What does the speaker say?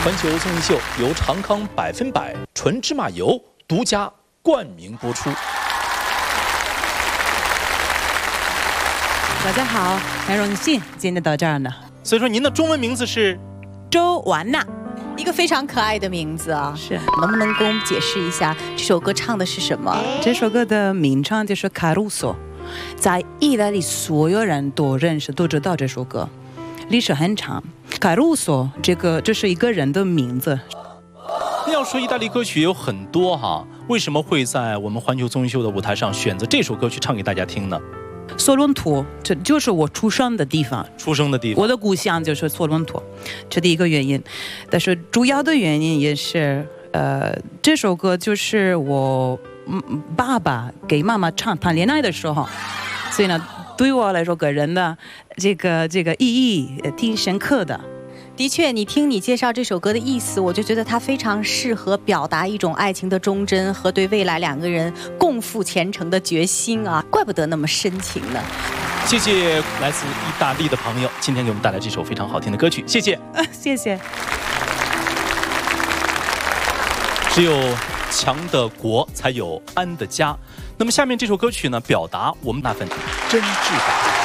环球综艺秀由长康100%纯芝麻油独家冠名播出。 大家好，很荣幸今天到这儿呢。 所以说您的中文名字是周完娜， 一个非常可爱的名字啊！ 是， 能不能给我们解释一下这首歌唱的是什么？ 这首歌的名称就是《卡鲁索》，在意大利所有人都认识、都知道这首歌，历史很长。卡鲁索这是一个人的名字。 要说意大利歌曲也有很多哈，为什么会在我们环球综艺秀的舞台上选择这首歌曲唱给大家听呢？ 索伦托，这就是我出生的地方，我的故乡就是索伦托，这第一个原因。但是主要的原因也是，这首歌就是我爸爸给妈妈谈恋爱的时候，所以呢，对我来说个人的这个意义挺深刻的。 的确，你听你介绍这首歌的意思，我就觉得它非常适合表达一种爱情的忠贞和对未来两个人共赴前程的决心啊，怪不得那么深情呢。 谢谢来自意大利的朋友，今天给我们带来这首非常好听的歌曲，谢谢。 谢谢。 只有强的国才有安的家。那么下面这首歌曲呢，表达我们那份真挚感。